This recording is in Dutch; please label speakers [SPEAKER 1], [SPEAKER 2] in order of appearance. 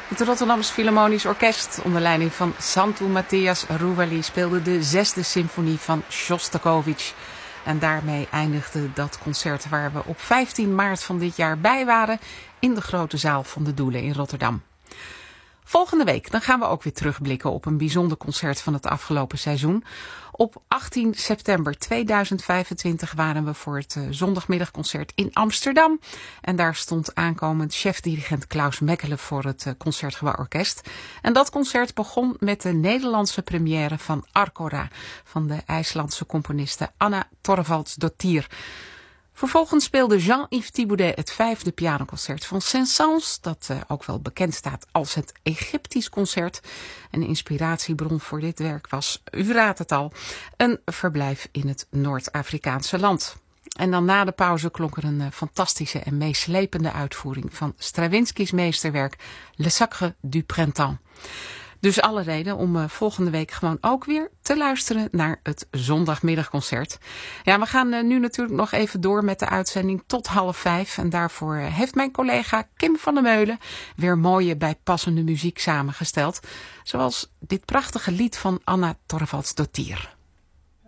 [SPEAKER 1] Het Rotterdamse Philharmonisch Orkest onder leiding van Santu Matthias Rouvali speelde de 6e symfonie van Sjostakovich. En daarmee eindigde dat concert waar we op 15 maart van dit jaar bij waren in de grote zaal van de Doelen in Rotterdam. Volgende week dan gaan we ook weer terugblikken op een bijzonder concert van het afgelopen seizoen. Op 18 september 2025 waren we voor het zondagmiddagconcert in Amsterdam. En daar stond aankomend chef-dirigent Klaus Mechelen voor het Concertgebouw Orkest. En dat concert begon met de Nederlandse première van Arkora van de IJslandse componiste Anna Thorvaldsdottir. Vervolgens speelde Jean-Yves Thibaudet het 5e pianoconcert van Saint-Saëns, dat ook wel bekend staat als het Egyptisch concert. Een inspiratiebron voor dit werk was, u raadt het al, een verblijf in het Noord-Afrikaanse land. En dan na de pauze klonk er een fantastische en meeslepende uitvoering van Stravinsky's meesterwerk Le Sacre du Printemps. Dus alle reden om volgende week gewoon ook weer te luisteren naar het zondagmiddagconcert. Ja, we gaan nu natuurlijk nog even door met de uitzending tot 4:30. En daarvoor heeft mijn collega Kim van der Meulen weer mooie bijpassende muziek samengesteld. Zoals dit prachtige lied van Anna Thorvaldsdottir.